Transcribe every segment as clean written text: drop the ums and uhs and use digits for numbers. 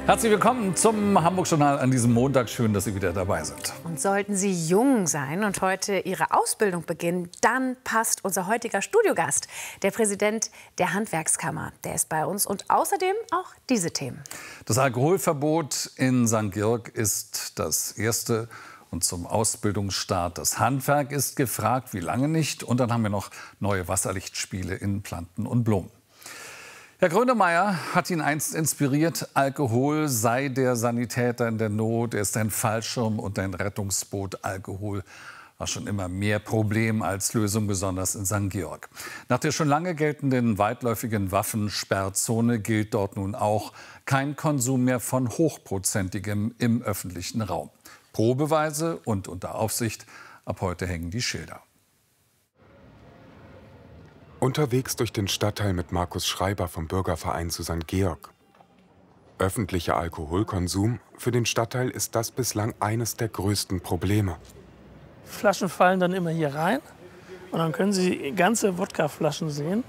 Herzlich willkommen zum Hamburg-Journal an diesem Montag. Schön, dass Sie wieder dabei sind. Und sollten Sie jung sein und heute Ihre Ausbildung beginnen, dann passt unser heutiger Studiogast, der Präsident der Handwerkskammer. Der ist bei uns und außerdem auch diese Themen. Das Alkoholverbot in St. Georg ist das erste. Und zum Ausbildungsstart. Das Handwerk ist gefragt, wie lange nicht. Und dann haben wir noch neue Wasserlichtspiele in Planten und Blumen. Herr Grönemeyer hat ihn einst inspiriert, Alkohol sei der Sanitäter in der Not, er ist ein Fallschirm und ein Rettungsboot. Alkohol war schon immer mehr Problem als Lösung, besonders in St. Georg. Nach der schon lange geltenden weitläufigen Waffensperrzone gilt dort nun auch kein Konsum mehr von Hochprozentigem im öffentlichen Raum. Probeweise und unter Aufsicht, ab heute hängen die Schilder. Unterwegs durch den Stadtteil mit Markus Schreiber vom Bürgerverein zu St. Georg. Öffentlicher Alkoholkonsum, für den Stadtteil ist das bislang eines der größten Probleme. Flaschen fallen dann immer hier rein und dann können Sie ganze Wodkaflaschen sehen,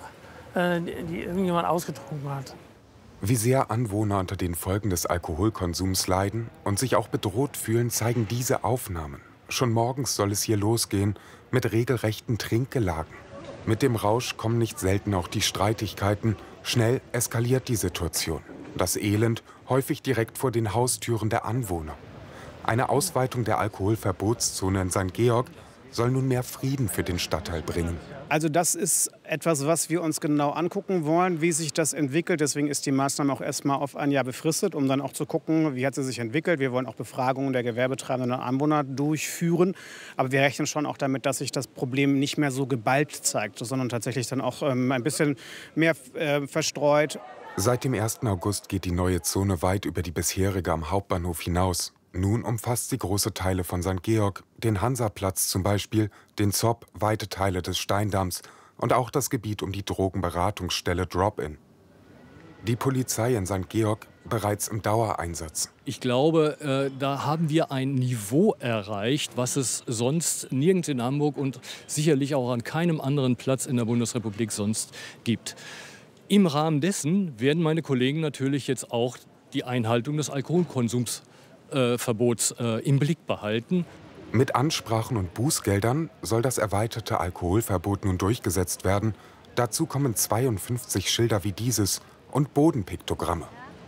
die irgendjemand ausgetrunken hat. Wie sehr Anwohner unter den Folgen des Alkoholkonsums leiden und sich auch bedroht fühlen, zeigen diese Aufnahmen. Schon morgens soll es hier losgehen mit regelrechten Trinkgelagen. Mit dem Rausch kommen nicht selten auch die Streitigkeiten. Schnell eskaliert die Situation. Das Elend häufig direkt vor den Haustüren der Anwohner. Eine Ausweitung der Alkoholverbotszone in St. Georg soll nun mehr Frieden für den Stadtteil bringen. Also das ist etwas, was wir uns genau angucken wollen, wie sich das entwickelt. Deswegen ist die Maßnahme auch erstmal auf ein Jahr befristet, um dann auch zu gucken, wie hat sie sich entwickelt. Wir wollen auch Befragungen der Gewerbetreibenden und Anwohner durchführen. Aber wir rechnen schon auch damit, dass sich das Problem nicht mehr so geballt zeigt, sondern tatsächlich dann auch ein bisschen mehr verstreut. Seit dem 1. August geht die neue Zone weit über die bisherige am Hauptbahnhof hinaus. Nun umfasst sie große Teile von St. Georg, den Hansaplatz zum Beispiel, den Zopp, weite Teile des Steindamms und auch das Gebiet um die Drogenberatungsstelle Drop-In. Die Polizei in St. Georg bereits im Dauereinsatz. Ich glaube, da haben wir ein Niveau erreicht, was es sonst nirgends in Hamburg und sicherlich auch an keinem anderen Platz in der Bundesrepublik sonst gibt. Im Rahmen dessen werden meine Kollegen natürlich jetzt auch die Einhaltung des Alkoholkonsums Verbots im Blick behalten. Mit Ansprachen und Bußgeldern soll das erweiterte Alkoholverbot nun durchgesetzt werden. Dazu kommen 52 Schilder wie dieses und Bodenpiktogramme.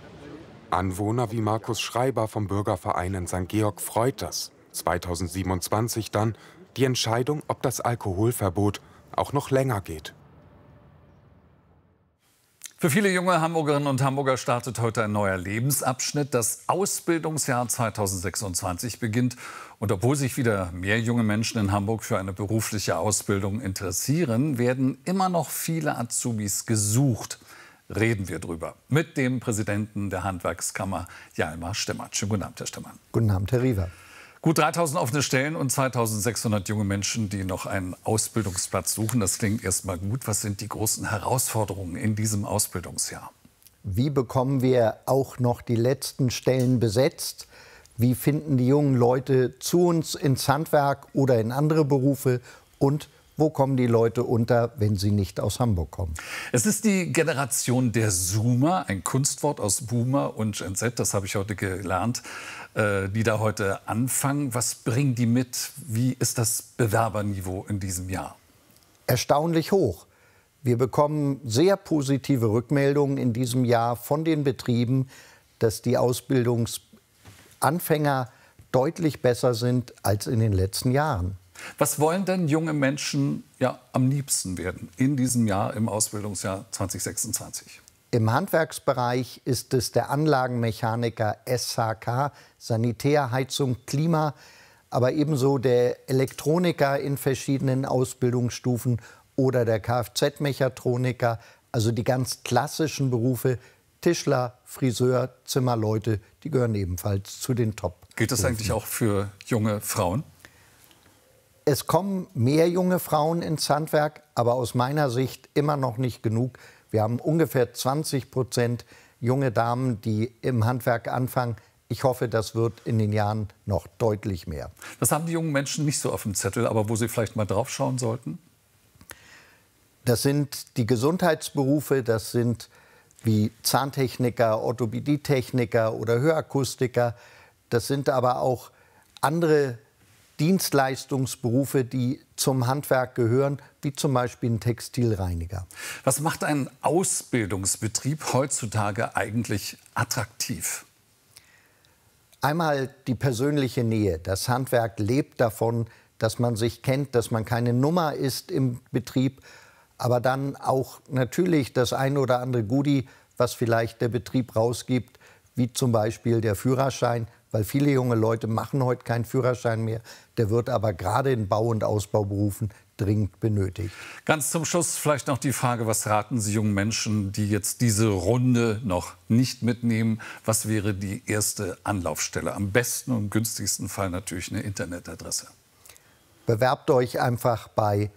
Anwohner wie Markus Schreiber vom Bürgerverein in St. Georg freut das. 2027 dann die Entscheidung, ob das Alkoholverbot auch noch länger geht. Für viele junge Hamburgerinnen und Hamburger startet heute ein neuer Lebensabschnitt. Das Ausbildungsjahr 2026 beginnt. Und obwohl sich wieder mehr junge Menschen in Hamburg für eine berufliche Ausbildung interessieren, werden immer noch viele Azubis gesucht. Reden wir drüber mit dem Präsidenten der Handwerkskammer, Hjalmar Stemmert. Schönen guten Abend, Herr Stemmert. Guten Abend, Herr Riewer. Gut 3.000 offene Stellen und 2.600 junge Menschen, die noch einen Ausbildungsplatz suchen. Das klingt erst mal gut. Was sind die großen Herausforderungen in diesem Ausbildungsjahr? Wie bekommen wir auch noch die letzten Stellen besetzt? Wie finden die jungen Leute zu uns ins Handwerk oder in andere Berufe? Und wo kommen die Leute unter, wenn sie nicht aus Hamburg kommen? Es ist die Generation der Zoomer, ein Kunstwort aus Boomer und Gen Z, das habe ich heute gelernt, die da heute anfangen. Was bringen die mit? Wie ist das Bewerberniveau in diesem Jahr? Erstaunlich hoch. Wir bekommen sehr positive Rückmeldungen in diesem Jahr von den Betrieben, dass die Ausbildungsanfänger deutlich besser sind als in den letzten Jahren. Was wollen denn junge Menschen am liebsten werden in diesem Jahr, im Ausbildungsjahr 2026? Im Handwerksbereich ist es der Anlagenmechaniker SHK, Sanitär, Heizung, Klima, aber ebenso der Elektroniker in verschiedenen Ausbildungsstufen oder der Kfz-Mechatroniker, also die ganz klassischen Berufe, Tischler, Friseur, Zimmerleute, die gehören ebenfalls zu den Top. Gilt das eigentlich auch für junge Frauen? Es kommen mehr junge Frauen ins Handwerk, aber aus meiner Sicht immer noch nicht genug. Wir haben ungefähr 20% junge Damen, die im Handwerk anfangen. Ich hoffe, das wird in den Jahren noch deutlich mehr. Das haben die jungen Menschen nicht so auf dem Zettel, aber wo sie vielleicht mal drauf schauen sollten? Das sind die Gesundheitsberufe, das sind wie Zahntechniker, Orthopädietechniker oder Hörakustiker. Das sind aber auch andere Dienstleistungsberufe, die zum Handwerk gehören, wie zum Beispiel ein Textilreiniger. Was macht ein Ausbildungsbetrieb heutzutage eigentlich attraktiv? Einmal die persönliche Nähe. Das Handwerk lebt davon, dass man sich kennt, dass man keine Nummer ist im Betrieb, aber dann auch natürlich das ein oder andere Goodie, was vielleicht der Betrieb rausgibt, wie zum Beispiel der Führerschein, weil viele junge Leute machen heute keinen Führerschein mehr. Der wird aber gerade in Bau- und Ausbauberufen dringend benötigt. Ganz zum Schluss vielleicht noch die Frage, was raten Sie jungen Menschen, die jetzt diese Runde noch nicht mitnehmen? Was wäre die erste Anlaufstelle? Am besten und günstigsten Fall natürlich eine Internetadresse. Bewerbt euch einfach bei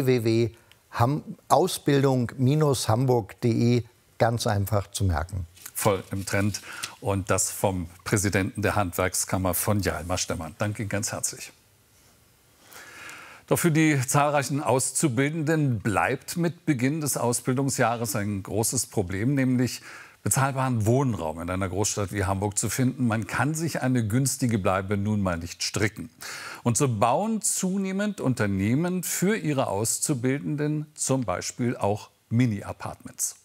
www.ausbildung-hamburg.de, ganz einfach zu merken. Voll im Trend und das vom Präsidenten der Handwerkskammer von Hjalmar Stemmer. Danke Ihnen ganz herzlich. Doch für die zahlreichen Auszubildenden bleibt mit Beginn des Ausbildungsjahres ein großes Problem, nämlich bezahlbaren Wohnraum in einer Großstadt wie Hamburg zu finden. Man kann sich eine günstige Bleibe nun mal nicht stricken. Und so bauen zunehmend Unternehmen für ihre Auszubildenden zum Beispiel auch Mini-Apartments.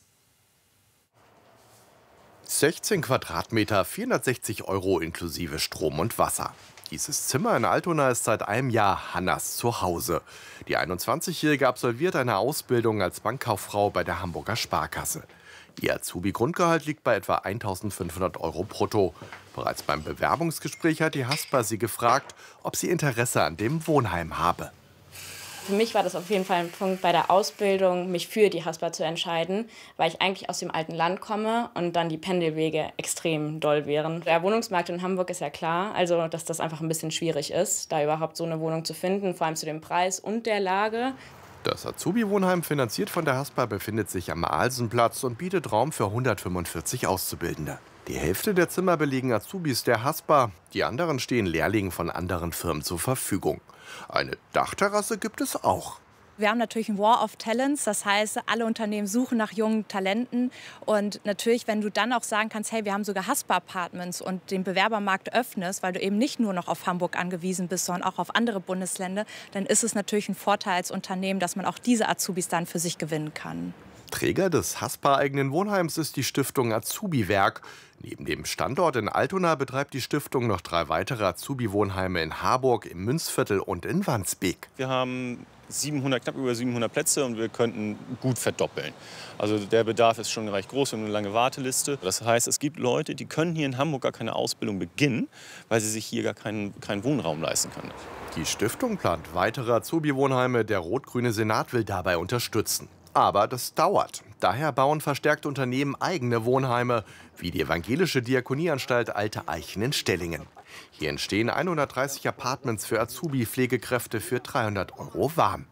16 Quadratmeter, 460 € inklusive Strom und Wasser. Dieses Zimmer in Altona ist seit einem Jahr Hannas Zuhause. Die 21-Jährige absolviert eine Ausbildung als Bankkauffrau bei der Hamburger Sparkasse. Ihr Azubi-Grundgehalt liegt bei etwa 1.500 € brutto. Bereits beim Bewerbungsgespräch hat die Haspa sie gefragt, ob sie Interesse an dem Wohnheim habe. Für mich war das auf jeden Fall ein Punkt bei der Ausbildung, mich für die Haspa zu entscheiden, weil ich eigentlich aus dem alten Land komme und dann die Pendelwege extrem doll wären. Der Wohnungsmarkt in Hamburg ist ja klar, also dass das einfach ein bisschen schwierig ist, da überhaupt so eine Wohnung zu finden, vor allem zu dem Preis und der Lage. Das Azubi-Wohnheim, finanziert von der Haspa, befindet sich am Alsenplatz und bietet Raum für 145 Auszubildende. Die Hälfte der Zimmer belegen Azubis der Haspa, die anderen stehen Lehrlingen von anderen Firmen zur Verfügung. Eine Dachterrasse gibt es auch. Wir haben natürlich ein War of Talents, das heißt, alle Unternehmen suchen nach jungen Talenten. Und natürlich, wenn du dann auch sagen kannst, hey, wir haben sogar Haspa-Apartments und den Bewerbermarkt öffnest, weil du eben nicht nur noch auf Hamburg angewiesen bist, sondern auch auf andere Bundesländer, dann ist es natürlich ein Vorteil als Unternehmen, dass man auch diese Azubis dann für sich gewinnen kann. Träger des Haspa-eigenen Wohnheims ist die Stiftung Azubi-Werk. Neben dem Standort in Altona betreibt die Stiftung noch 3 weitere Azubi-Wohnheime in Harburg, im Münzviertel und in Wandsbek. Wir haben knapp über 700 Plätze und wir könnten gut verdoppeln. Also der Bedarf ist schon recht groß und eine lange Warteliste. Das heißt, es gibt Leute, die können hier in Hamburg gar keine Ausbildung beginnen, weil sie sich hier gar keinen Wohnraum leisten können. Die Stiftung plant weitere Azubi-Wohnheime. Der rot-grüne Senat will dabei unterstützen. Aber das dauert. Daher bauen verstärkt Unternehmen eigene Wohnheime, wie die evangelische Diakonieanstalt Alte Eichen in Stellingen. Hier entstehen 130 Apartments für Azubi-Pflegekräfte für 300 € warm.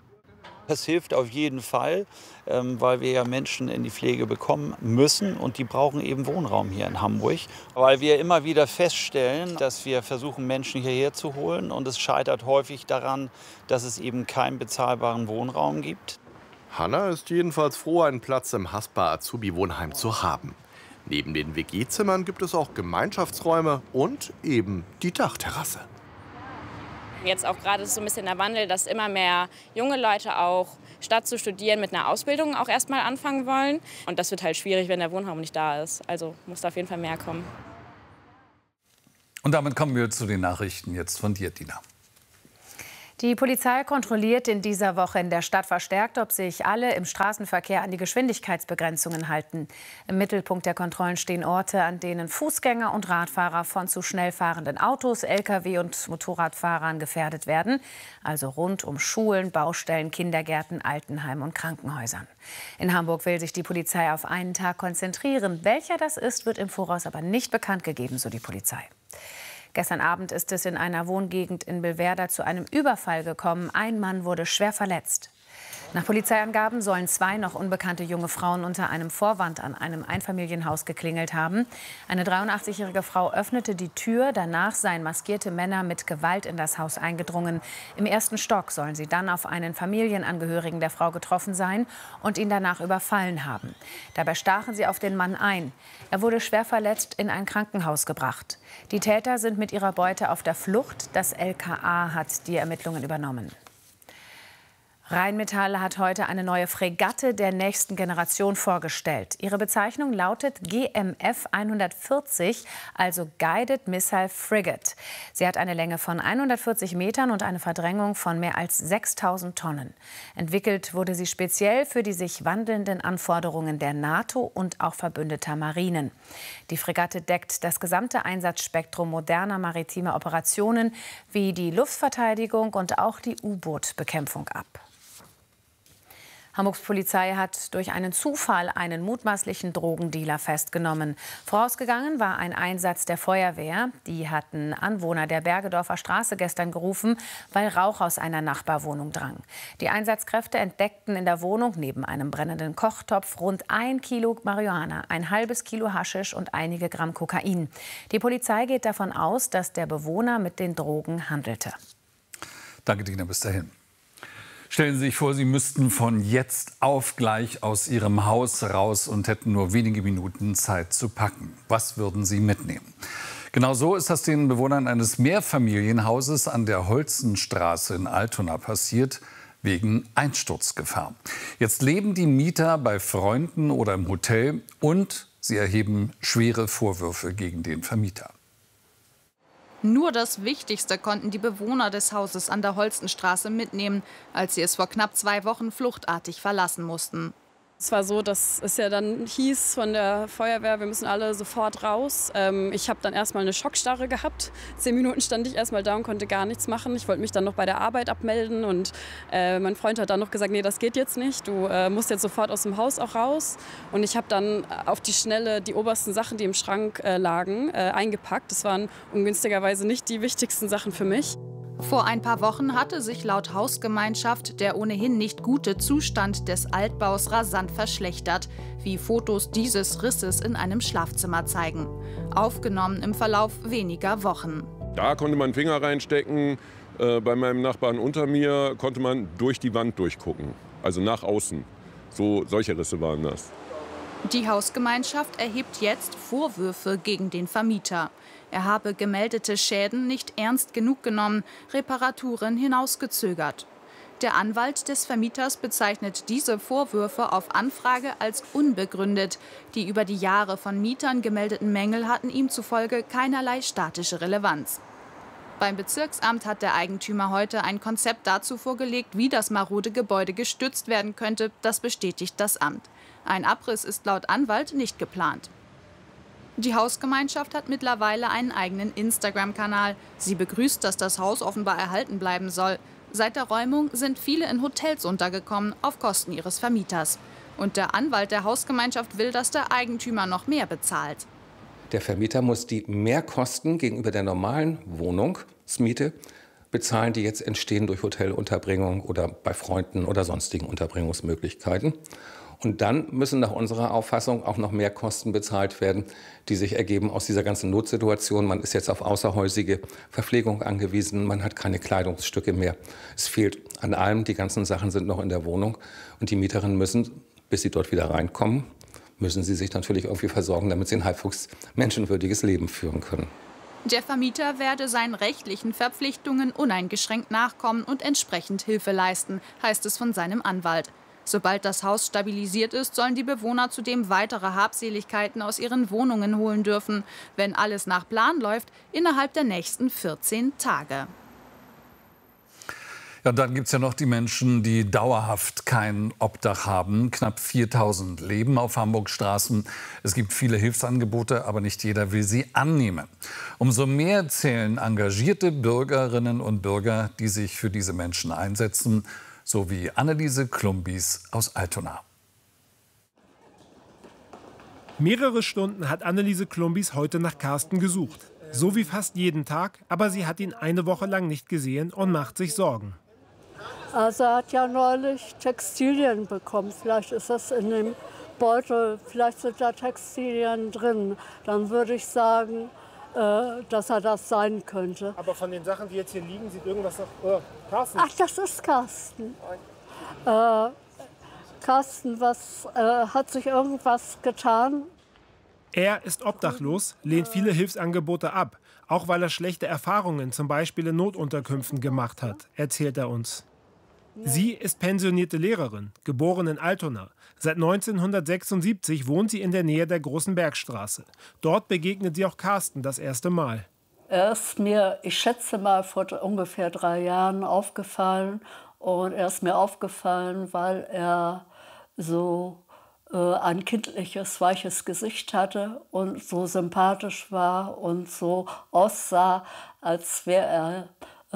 Das hilft auf jeden Fall, weil wir ja Menschen in die Pflege bekommen müssen und die brauchen eben Wohnraum hier in Hamburg. Weil wir immer wieder feststellen, dass wir versuchen, Menschen hierher zu holen und es scheitert häufig daran, dass es eben keinen bezahlbaren Wohnraum gibt. Hanna ist jedenfalls froh, einen Platz im Haspa Azubi-Wohnheim zu haben. Neben den WG-Zimmern gibt es auch Gemeinschaftsräume und eben die Dachterrasse. Jetzt auch gerade ist so ein bisschen der Wandel, dass immer mehr junge Leute auch statt zu studieren mit einer Ausbildung auch erstmal anfangen wollen. Und das wird halt schwierig, wenn der Wohnraum nicht da ist. Also muss da auf jeden Fall mehr kommen. Und damit kommen wir zu den Nachrichten jetzt von dir, Dina. Die Polizei kontrolliert in dieser Woche in der Stadt verstärkt, ob sich alle im Straßenverkehr an die Geschwindigkeitsbegrenzungen halten. Im Mittelpunkt der Kontrollen stehen Orte, an denen Fußgänger und Radfahrer von zu schnell fahrenden Autos, Lkw und Motorradfahrern gefährdet werden. Also rund um Schulen, Baustellen, Kindergärten, Altenheime und Krankenhäusern. In Hamburg will sich die Polizei auf einen Tag konzentrieren. Welcher das ist, wird im Voraus aber nicht bekannt gegeben, so die Polizei. Gestern Abend ist es in einer Wohngegend in Billwerder zu einem Überfall gekommen. Ein Mann wurde schwer verletzt. Nach Polizeiangaben sollen 2 noch unbekannte junge Frauen unter einem Vorwand an einem Einfamilienhaus geklingelt haben. Eine 83-jährige Frau öffnete die Tür. Danach seien maskierte Männer mit Gewalt in das Haus eingedrungen. Im 1. Stock sollen sie dann auf einen Familienangehörigen der Frau getroffen sein und ihn danach überfallen haben. Dabei stachen sie auf den Mann ein. Er wurde schwer verletzt in ein Krankenhaus gebracht. Die Täter sind mit ihrer Beute auf der Flucht. Das LKA hat die Ermittlungen übernommen. Rheinmetall hat heute eine neue Fregatte der nächsten Generation vorgestellt. Ihre Bezeichnung lautet GMF 140, also Guided Missile Frigate. Sie hat eine Länge von 140 Metern und eine Verdrängung von mehr als 6.000 Tonnen. Entwickelt wurde sie speziell für die sich wandelnden Anforderungen der NATO und auch verbündeter Marinen. Die Fregatte deckt das gesamte Einsatzspektrum moderner maritimer Operationen wie die Luftverteidigung und auch die U-Boot-Bekämpfung ab. Hamburgs Polizei hat durch einen Zufall einen mutmaßlichen Drogendealer festgenommen. Vorausgegangen war ein Einsatz der Feuerwehr. Die hatten Anwohner der Bergedorfer Straße gestern gerufen, weil Rauch aus einer Nachbarwohnung drang. Die Einsatzkräfte entdeckten in der Wohnung neben einem brennenden Kochtopf rund 1 Kilo Marihuana, ein halbes Kilo Haschisch und einige Gramm Kokain. Die Polizei geht davon aus, dass der Bewohner mit den Drogen handelte. Danke, Dina, bis dahin. Stellen Sie sich vor, Sie müssten von jetzt auf gleich aus Ihrem Haus raus und hätten nur wenige Minuten Zeit zu packen. Was würden Sie mitnehmen? Genau so ist das den Bewohnern eines Mehrfamilienhauses an der Holzenstraße in Altona passiert, wegen Einsturzgefahr. Jetzt leben die Mieter bei Freunden oder im Hotel und sie erheben schwere Vorwürfe gegen den Vermieter. Nur das Wichtigste konnten die Bewohner des Hauses an der Holstenstraße mitnehmen, als sie es vor knapp 2 Wochen fluchtartig verlassen mussten. Es war so, dass es ja dann hieß von der Feuerwehr, wir müssen alle sofort raus. Ich habe dann erstmal eine Schockstarre gehabt. 10 Minuten stand ich erstmal da und konnte gar nichts machen. Ich wollte mich dann noch bei der Arbeit abmelden und mein Freund hat dann noch gesagt, nee, das geht jetzt nicht. Du musst jetzt sofort aus dem Haus auch raus. Und ich habe dann auf die Schnelle die obersten Sachen, die im Schrank lagen, eingepackt. Das waren ungünstigerweise nicht die wichtigsten Sachen für mich. Vor ein paar Wochen hatte sich laut Hausgemeinschaft der ohnehin nicht gute Zustand des Altbaus rasant verschlechtert, wie Fotos dieses Risses in einem Schlafzimmer zeigen. Aufgenommen im Verlauf weniger Wochen. Da konnte man den Finger reinstecken. Bei meinem Nachbarn unter mir konnte man durch die Wand durchgucken, also nach außen. Solche Risse waren das. Die Hausgemeinschaft erhebt jetzt Vorwürfe gegen den Vermieter. Er habe gemeldete Schäden nicht ernst genug genommen, Reparaturen hinausgezögert. Der Anwalt des Vermieters bezeichnet diese Vorwürfe auf Anfrage als unbegründet. Die über die Jahre von Mietern gemeldeten Mängel hatten ihm zufolge keinerlei statische Relevanz. Beim Bezirksamt hat der Eigentümer heute ein Konzept dazu vorgelegt, wie das marode Gebäude gestützt werden könnte. Das bestätigt das Amt. Ein Abriss ist laut Anwalt nicht geplant. Die Hausgemeinschaft hat mittlerweile einen eigenen Instagram-Kanal. Sie begrüßt, dass das Haus offenbar erhalten bleiben soll. Seit der Räumung sind viele in Hotels untergekommen, auf Kosten ihres Vermieters. Und der Anwalt der Hausgemeinschaft will, dass der Eigentümer noch mehr bezahlt. Der Vermieter muss die Mehrkosten gegenüber der normalen Wohnungsmiete bezahlen, die jetzt entstehen durch Hotelunterbringung oder bei Freunden oder sonstigen Unterbringungsmöglichkeiten. Und dann müssen nach unserer Auffassung auch noch mehr Kosten bezahlt werden, die sich ergeben aus dieser ganzen Notsituation. Man ist jetzt auf außerhäusige Verpflegung angewiesen, man hat keine Kleidungsstücke mehr. Es fehlt an allem, die ganzen Sachen sind noch in der Wohnung. Und die Mieterinnen müssen, bis sie dort wieder reinkommen, müssen sie sich natürlich irgendwie versorgen, damit sie ein halbwegs menschenwürdiges Leben führen können. Der Vermieter werde seinen rechtlichen Verpflichtungen uneingeschränkt nachkommen und entsprechend Hilfe leisten, heißt es von seinem Anwalt. Sobald das Haus stabilisiert ist, sollen die Bewohner zudem weitere Habseligkeiten aus ihren Wohnungen holen dürfen, wenn alles nach Plan läuft, innerhalb der nächsten 14 Tage. Ja, dann gibt es ja noch die Menschen, die dauerhaft kein Obdach haben. Knapp 4.000 leben auf Hamburgs Straßen. Es gibt viele Hilfsangebote, aber nicht jeder will sie annehmen. Umso mehr zählen engagierte Bürgerinnen und Bürger, die sich für diese Menschen einsetzen, so wie Anneliese Klumbis aus Altona. Mehrere Stunden hat Anneliese Klumbis heute nach Carsten gesucht. So wie fast jeden Tag, aber sie hat ihn eine Woche lang nicht gesehen und macht sich Sorgen. Also er hat ja neulich Textilien bekommen. Vielleicht ist das in dem Beutel, vielleicht sind da Textilien drin. Dann würde ich sagen, dass er das sein könnte. Aber von den Sachen, die jetzt hier liegen, sieht irgendwas nach Carsten. Ach, das ist Carsten. Carsten, hat sich irgendwas getan? Er ist obdachlos, lehnt viele Hilfsangebote ab, auch weil er schlechte Erfahrungen, zum Beispiel in Notunterkünften, gemacht hat, erzählt er uns. Sie ist pensionierte Lehrerin, geboren in Altona. Seit 1976 wohnt sie in der Nähe der Großen Bergstraße. Dort begegnet sie auch Carsten das erste Mal. Er ist mir, ich schätze mal, vor ungefähr 3 Jahren aufgefallen. Und er ist mir aufgefallen, weil er so ein kindliches, weiches Gesicht hatte und so sympathisch war und so aussah, als wäre er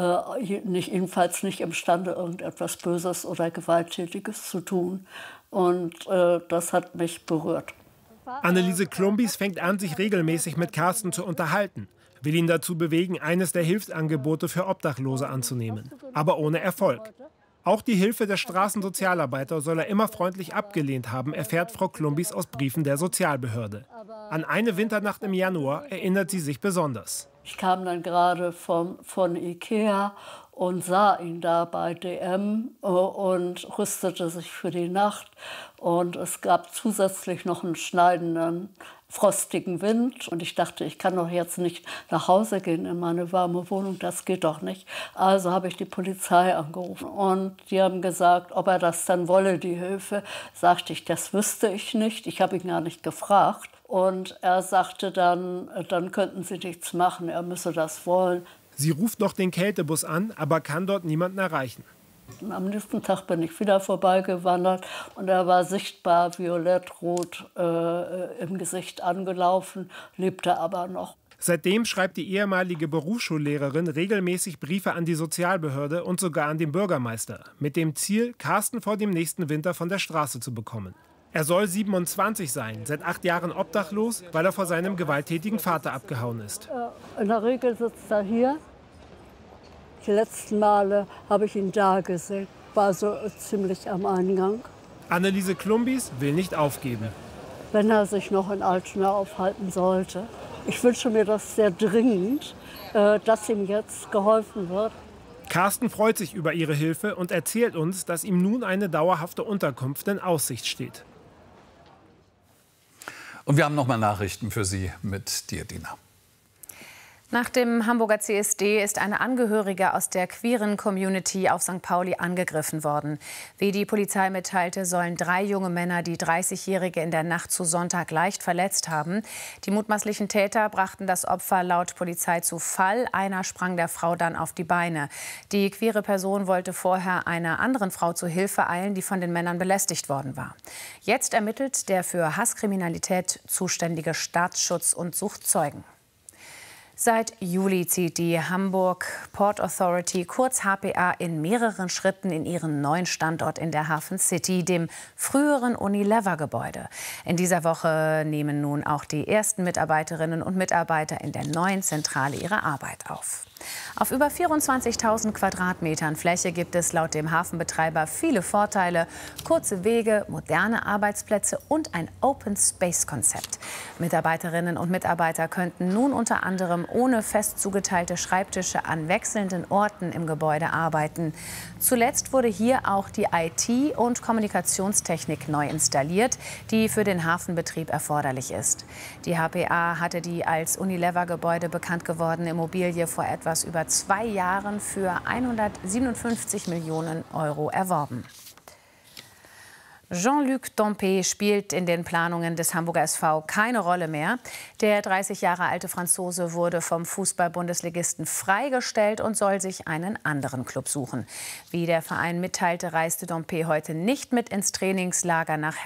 jedenfalls nicht imstande, irgendetwas Böses oder Gewalttätiges zu tun. Und das hat mich berührt. Anneliese Klumbis fängt an, sich regelmäßig mit Carsten zu unterhalten, will ihn dazu bewegen, eines der Hilfsangebote für Obdachlose anzunehmen, aber ohne Erfolg. Auch die Hilfe der Straßensozialarbeiter soll er immer freundlich abgelehnt haben, erfährt Frau Klumbis aus Briefen der Sozialbehörde. An eine Winternacht im Januar erinnert sie sich besonders. Ich kam dann gerade von Ikea und sah ihn da bei DM und rüstete sich für die Nacht. Und es gab zusätzlich noch einen schneidenden, frostigen Wind. Und ich dachte, ich kann doch jetzt nicht nach Hause gehen in meine warme Wohnung, das geht doch nicht. Also habe ich die Polizei angerufen. Und die haben gesagt, ob er das dann wolle, die Hilfe. Sagte ich, das wüsste ich nicht. Ich habe ihn gar nicht gefragt. Und er sagte dann könnten Sie nichts machen, er müsse das wollen. Sie ruft noch den Kältebus an, aber kann dort niemanden erreichen. Am nächsten Tag bin ich wieder vorbeigewandert und er war sichtbar violettrot im Gesicht angelaufen, lebte aber noch. Seitdem schreibt die ehemalige Berufsschullehrerin regelmäßig Briefe an die Sozialbehörde und sogar an den Bürgermeister, mit dem Ziel, Carsten vor dem nächsten Winter von der Straße zu bekommen. Er soll 27 sein, seit 8 Jahren obdachlos, weil er vor seinem gewalttätigen Vater abgehauen ist. In der Regel sitzt er hier. Die letzten Male habe ich ihn da gesehen, war so ziemlich am Eingang. Anneliese Klumbis will nicht aufgeben. Wenn er sich noch in Altona aufhalten sollte. Ich wünsche mir das sehr dringend, dass ihm jetzt geholfen wird. Carsten freut sich über ihre Hilfe und erzählt uns, dass ihm nun eine dauerhafte Unterkunft in Aussicht steht. Und wir haben noch mal Nachrichten für Sie mit dir, Dina. Nach dem Hamburger CSD ist eine Angehörige aus der queeren Community auf St. Pauli angegriffen worden. Wie die Polizei mitteilte, sollen 3 junge Männer die 30-Jährige in der Nacht zu Sonntag leicht verletzt haben. Die mutmaßlichen Täter brachten das Opfer laut Polizei zu Fall. Einer sprang der Frau dann auf die Beine. Die queere Person wollte vorher einer anderen Frau zu Hilfe eilen, die von den Männern belästigt worden war. Jetzt ermittelt der für Hasskriminalität zuständige Staatsschutz und sucht Zeugen. Seit Juli zieht die Hamburg Port Authority, kurz HPA, in mehreren Schritten in ihren neuen Standort in der Hafen City, dem früheren Unilever-Gebäude. In dieser Woche nehmen nun auch die ersten Mitarbeiterinnen und Mitarbeiter in der neuen Zentrale ihre Arbeit auf. Auf über 24.000 Quadratmetern Fläche gibt es laut dem Hafenbetreiber viele Vorteile: kurze Wege, moderne Arbeitsplätze und ein Open-Space-Konzept. Mitarbeiterinnen und Mitarbeiter könnten nun unter anderem ohne fest zugeteilte Schreibtische an wechselnden Orten im Gebäude arbeiten. Zuletzt wurde hier auch die IT- und Kommunikationstechnik neu installiert, die für den Hafenbetrieb erforderlich ist. Die HPA hatte die als Unilever-Gebäude bekannt gewordene Immobilie vor etwas über 2 Jahren für 157 Millionen Euro erworben. Jean-Luc Dompe spielt in den Planungen des Hamburger SV keine Rolle mehr. Der 30 Jahre alte Franzose wurde vom Fußball-Bundesligisten freigestellt und soll sich einen anderen Club suchen. Wie der Verein mitteilte, reiste Dompe heute nicht mit ins Trainingslager nach